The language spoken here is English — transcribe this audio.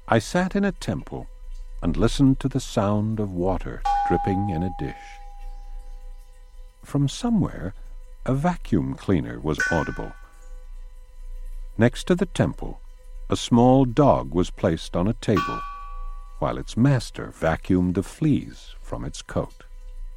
I sat in a temple and listened to the sound of water dripping in a dish. From somewhere, a vacuum cleaner was audible. Next to the temple, a small dog was placed on a table, while its master vacuumed the fleas from its coat.